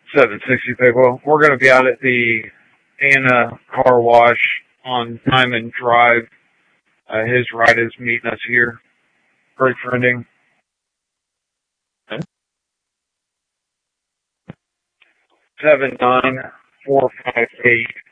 760 people. We're going to be out at the Anna Car Wash on Diamond Drive. His ride is meeting us here. Great friending. Okay. 79458